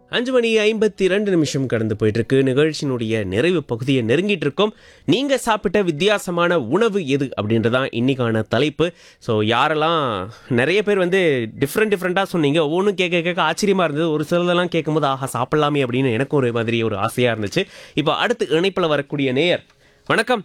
5:52 கடந்து போயிட்டு இருக்கு. நிகழ்ச்சியினுடைய நிறைவு பகுதியை நெருங்கிட்டு இருக்கோம். நீங்க சாப்பிட்ட வித்தியாசமான உணவு எது அப்படின்றதான் இன்னைக்கான தலைப்பு. ஸோ யாரெல்லாம் நிறைய பேர் வந்து டிஃப்ரெண்ட்டாக சொன்னீங்க. ஒவ்வொன்றும் கேட்க கேட்க ஆச்சரியமா இருந்தது. ஒரு சிலதெல்லாம் கேட்கும்போது ஆஹா சாப்பிடலாமே அப்படின்னு எனக்கும் ஒரு மாதிரி ஒரு ஆசையா இருந்துச்சு. இப்போ அடுத்து இணைப்பில் வரக்கூடிய நேயர், வணக்கம்.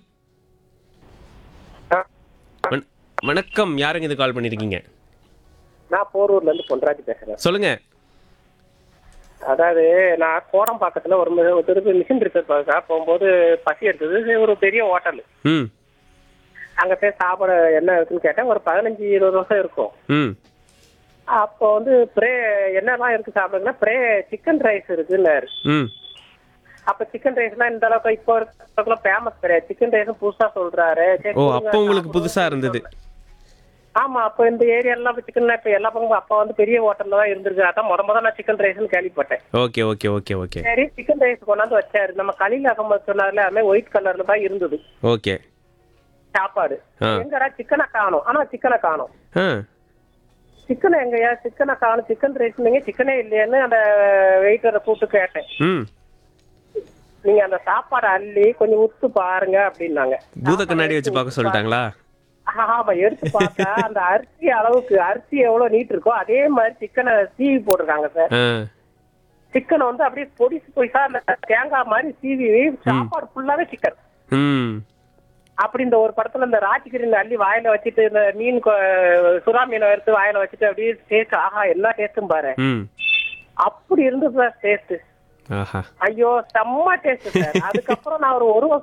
வண- வணக்கம், யாருங்க இது கால் பண்ணியிருக்கீங்க? நான் போரூர்ல இருந்து பொன்ராஜ் பேசுறேன். சொல்லுங்க. அதாவது நான் கோடம்பாக்கத்துல ஒரு திருப்பி மிஷின் ரிப்பேர் பார்க்க போகும்போது பசி எடுத்தது. ஒரு பெரிய ஹோட்டல், ம் அங்க போய் சாப்பிட என்ன இருக்குன்னு கேட்டேன். ஒரு 15-20 வருஷம் இருக்கும். ம் அப்போ வந்து என்னெல்லாம் இருக்கு சாப்பிடுங்கன்னா சிக்கன் ரைஸ் இருக்குன்னாரு. ம் அப்ப சிக்கன் ரைஸ்லாம் இந்த அளவுக்கு இப்போ இருக்கிற ஃபேமஸ் கிடையாது. சிக்கன் ரைஸ் புதுசா சொல்றாரு. சரி, ஓ, கொடுங்க, அப்போ உங்களுக்கு சாப்பிடுவோம். புதுசா இருந்தது. ஆமா, அப்ப இந்த ஏரியாலாம் சிக்கன் இப்ப எல்லா பக்கமும் அப்ப வந்து பெரிய ஹோட்டல்ல தான் இருந்திருக்கு. அதான் முத நான் சிக்கன் ரைஸ்னு கேள்விப்பட்டேன். ஓகே ஓகே ஓகே ஓகே சரி, சிக்கன் ரைஸ் கொண்டாந்து வச்சாரு. நம்ம கலில் அகமது சொன்னார்ல, அதுமே ஒயிட் கலர்ல தான் இருந்தது ஓகே. சாப்பாடு. ஆ. எங்கடா சிக்கனை காணோம். ஆனா சிக்கனை காணோம். ஆ சிக்கன் எங்கயா? சிக்கனை காணும். சிக்கன் ரைஸ் நீங்க சிக்கனே இல்லையான்னு அந்த வெயிட்டரை கூப்பிட்டு கேட்டேன். ம் நீங்க அந்த சாப்பாடை அள்ளி கொஞ்சம் உத்து பாருங்க அப்படின்னாங்க. பூத கண்ணாடி வச்சு பார்க்க சொல்லிட்டாங்களா? ஆமா, எடுத்து பார்த்தா அந்த அரிசி அளவுக்கு அரிசி எவ்வளவு நீட் இருக்கோ அதே மாதிரி சிக்கனை சீவி போட்டிருக்காங்க சார். ஆ சிக்கனை வந்து அப்படியே பொடிசா அந்த தேங்காய் மாதிரி சீவி சாப்பாடு ஃபுல்லாவே சிக்கன். ம் அப்படி இந்த ஒரு படத்துல இந்த ராஜகிரின் அள்ளி வாயில வச்சுட்டு இந்த சுறா மீனை எடுத்து வாயில வச்சுட்டு அப்படியே டேஸ்ட், ஆஹா என்ன டேஸ்டும் பாரு. ம் அப்படி இருந்தது சார் டேஸ்ட். ஆஹா. ஐயோ செம்ம டேஸ்ட் சார். அதுக்கப்புறம் நான் ஒரு